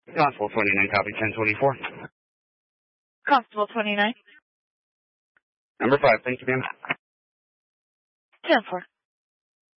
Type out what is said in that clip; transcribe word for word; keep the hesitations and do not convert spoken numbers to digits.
Constable twenty-nine, copy ten twenty-four. Constable twenty-nine. Number five, thank you, ma'am. ten four.